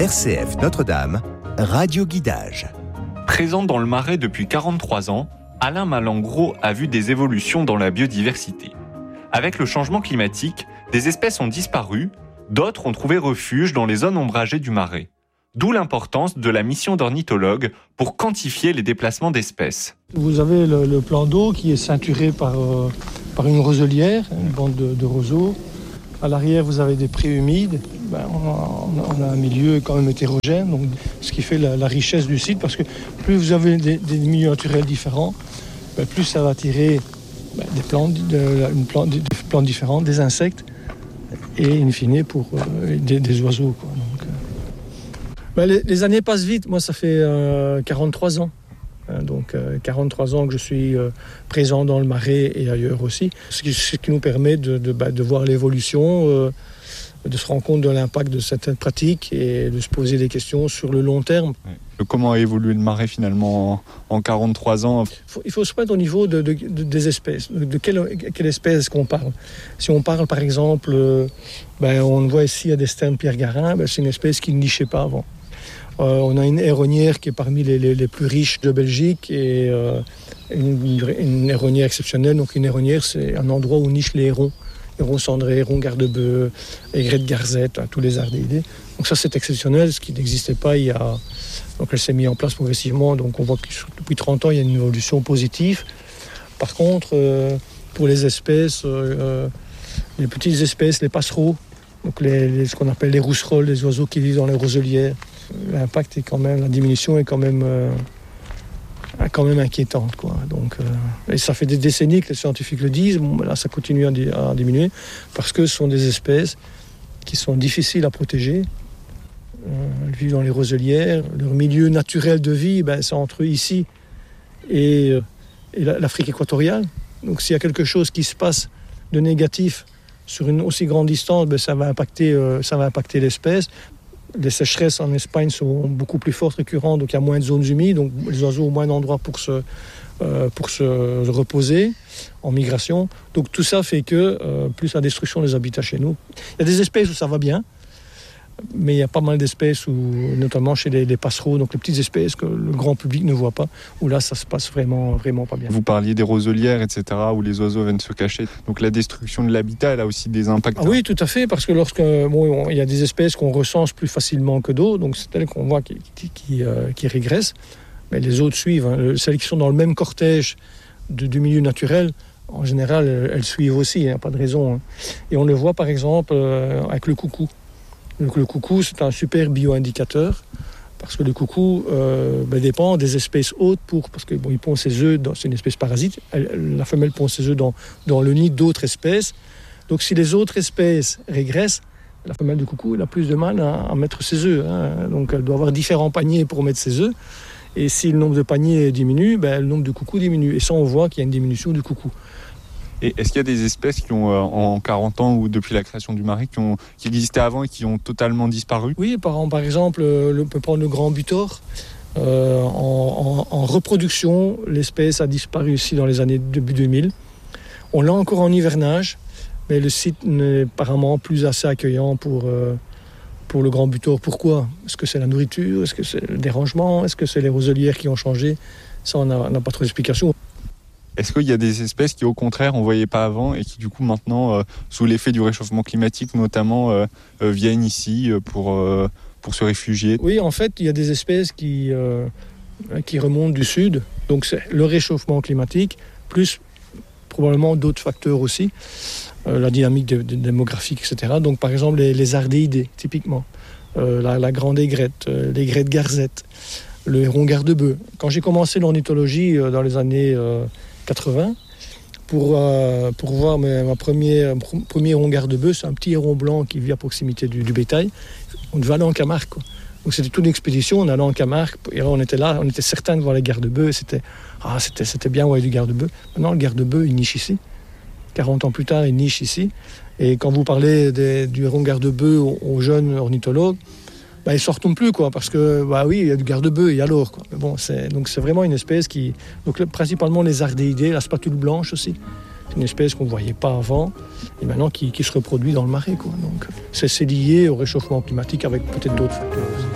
RCF Notre-Dame, Radio Guidage. Présent dans le Marais depuis 43 ans, Alain Malengro a vu des évolutions dans la biodiversité. Avec le changement climatique, des espèces ont disparu, d'autres ont trouvé refuge dans les zones ombragées du Marais. D'où l'importance de la mission d'ornithologue pour quantifier les déplacements d'espèces. Vous avez le plan d'eau qui est ceinturé par une roselière, une bande de roseaux. À l'arrière, vous avez des prés humides. On a un milieu quand même hétérogène, donc, ce qui fait la richesse du site, parce que plus vous avez des milieux naturels différents, plus ça va attirer des plantes différentes, des insectes, et in fine pour des oiseaux, quoi. Donc, les années passent vite. Moi, ça fait 43 ans. Donc 43 ans que je suis présent dans le Marais et ailleurs aussi, ce qui nous permet de voir l'évolution, de se rendre compte de l'impact de certaines pratiques et de se poser des questions sur le long terme. Comment a évolué le Marais finalement en 43 ans ? Il faut se mettre au niveau des espèces. De quelle espèce qu'on parle ? Si on parle par exemple, on voit ici il y a des sternes pierre-garin, c'est une espèce qui ne nichait pas avant. On a une héronnière qui est parmi les plus riches de Belgique et une héronnière exceptionnelle. Donc une héronnière, c'est un endroit où nichent les hérons. Hérons cendrés, hérons garde-bœufs, aigrettes garzette, tous les ardéidés. Donc ça, c'est exceptionnel, ce qui n'existait pas il y a... Donc elle s'est mise en place progressivement. Donc on voit que depuis 30 ans, il y a une évolution positive. Par contre, pour les espèces, les petites espèces, les passereaux, donc ce qu'on appelle les rousserolles, les oiseaux qui vivent dans les roselières, l'impact est quand même, la diminution est quand même inquiétante, quoi. Donc, et ça fait des décennies que les scientifiques le disent. Là, ça continue à diminuer parce que ce sont des espèces qui sont difficiles à protéger. Elles vivent dans les roselières. Leur milieu naturel de vie, c'est entre ici et l'Afrique équatoriale. Donc, s'il y a quelque chose qui se passe de négatif sur une aussi grande distance, ça va impacter l'espèce. Les sécheresses en Espagne sont beaucoup plus fortes, récurrentes, donc il y a moins de zones humides, donc les oiseaux ont moins d'endroits pour se reposer en migration. Donc tout ça fait que plus la destruction des habitats chez nous. Il y a des espèces où ça va bien, mais il y a pas mal d'espèces, notamment chez les passereaux, donc les petites espèces que le grand public ne voit pas, où là ça se passe vraiment, vraiment pas bien. Vous parliez des roselières, etc., où les oiseaux viennent se cacher. Donc la destruction de l'habitat, elle a aussi des impacts. Ah oui, tout à fait, parce que il y a des espèces qu'on recense plus facilement que d'autres, donc c'est elles qu'on voit qui régressent, mais les autres suivent. Celles qui sont dans le même cortège du milieu naturel, en général, elles suivent aussi, pas de raison. Et on le voit par exemple avec le coucou. Donc le coucou, c'est un super bio-indicateur parce que le coucou dépend des espèces hôtes parce qu'il pond ses œufs, c'est une espèce parasite, la femelle pond ses œufs dans le nid d'autres espèces. Donc si les autres espèces régressent, la femelle du coucou elle a plus de mal à mettre ses œufs. Donc elle doit avoir différents paniers pour mettre ses œufs. Et si le nombre de paniers diminue, le nombre de coucous diminue. Et ça, on voit qu'il y a une diminution du coucou. Et est-ce qu'il y a des espèces qui ont, en 40 ans ou depuis la création du Marais, qui existaient avant et qui ont totalement disparu ? Oui, par exemple, on peut prendre le grand butor. En reproduction, l'espèce a disparu ici dans les années début 2000. On l'a encore en hivernage, mais le site n'est apparemment plus assez accueillant pour le grand butor. Pourquoi ? Est-ce que c'est la nourriture ? Est-ce que c'est le dérangement ? Est-ce que c'est les roselières qui ont changé ? Ça, on n'a pas trop d'explications. Est-ce qu'il y a des espèces qui, au contraire, on ne voyait pas avant et qui, du coup, maintenant, sous l'effet du réchauffement climatique, notamment, viennent ici pour se réfugier ? Oui, en fait, il y a des espèces qui remontent du sud. Donc, c'est le réchauffement climatique, plus probablement d'autres facteurs aussi, la dynamique démographique, etc. Donc, par exemple, les ardéidés, typiquement, la grande aigrette, l'aigrette garzette, le héron garde-bœuf. Quand j'ai commencé l'ornithologie dans les années 80, pour voir mon premier héron garde-bœuf, c'est un petit héron blanc qui vit à proximité du bétail. On devait aller en Camargue, quoi. Donc c'était toute une expédition, on allait en Camargue, et là on était certains de voir les garde-bœufs, c'était bien du garde-bœuf. Maintenant le garde-bœuf il niche ici, 40 ans plus tard il niche ici, et quand vous parlez du héron garde-bœuf aux jeunes ornithologues, ils ne sortent plus, quoi, parce que, oui, il y a du garde-bœuf, et alors, quoi. Mais bon, c'est vraiment une espèce qui... Donc, principalement les ardéidés, la spatule blanche aussi. C'est une espèce qu'on ne voyait pas avant, et maintenant qui se reproduit dans le Marais, quoi. Donc, c'est lié au réchauffement climatique avec peut-être d'autres facteurs aussi.